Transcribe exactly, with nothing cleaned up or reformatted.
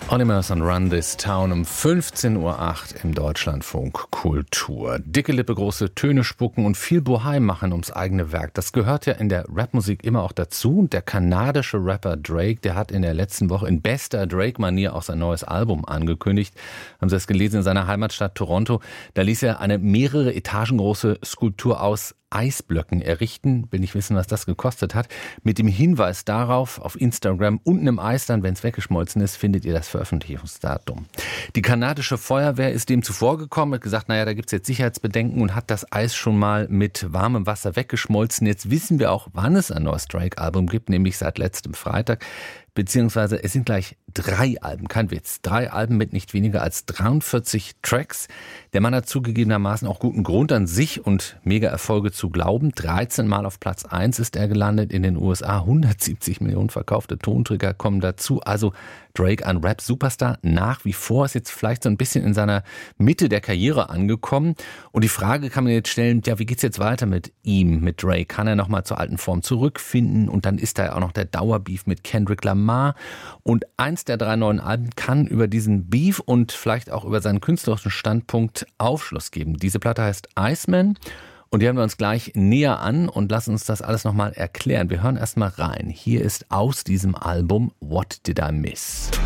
Animals on Run This Town um fünfzehn Uhr acht im Deutschlandfunk Kultur. Dicke Lippe, große Töne spucken und viel Bohai machen ums eigene Werk. Das gehört ja in der Rapmusik immer auch dazu. Und der kanadische Rapper Drake, der hat in der letzten Woche in bester Drake-Manier auch sein neues Album angekündigt. Haben Sie das gelesen in seiner Heimatstadt Toronto? Da ließ er eine mehrere Etagen große Skulptur aus Eisblöcken errichten. Will nicht wissen, was das gekostet hat. Mit dem Hinweis darauf, auf Instagram unten im Eis dann, wenn es weggeschmolzen ist, findet ihr das Veröffentlichungsdatum. Die kanadische Feuerwehr ist dem zuvorgekommen, hat gesagt, naja, da gibt es jetzt Sicherheitsbedenken und hat das Eis schon mal mit warmem Wasser weggeschmolzen. Jetzt wissen wir auch, wann es ein neues Drake-Album gibt, nämlich seit letztem Freitag. Beziehungsweise es sind gleich drei Alben, kein Witz, drei Alben mit nicht weniger als dreiundvierzig Tracks. Der Mann hat zugegebenermaßen auch guten Grund an sich und Mega-Erfolge zu glauben. dreizehn Mal auf Platz eins ist er gelandet in den U S A, hundertsiebzig Millionen verkaufte Tonträger kommen dazu. Also Drake, ein Rap-Superstar, nach wie vor, ist jetzt vielleicht so ein bisschen in seiner Mitte der Karriere angekommen. Und die Frage kann man jetzt stellen, ja, wie geht's jetzt weiter mit ihm, mit Drake? Kann er nochmal zur alten Form zurückfinden? Und dann ist da ja auch noch der Dauerbeef mit Kendrick Lamar. Und eins der drei neuen Alben kann über diesen Beef und vielleicht auch über seinen künstlerischen Standpunkt Aufschluss geben. Diese Platte heißt Iceman. Und die hören wir uns gleich näher an und lassen uns das alles nochmal erklären. Wir hören erstmal rein. Hier ist aus diesem Album What Did I Miss?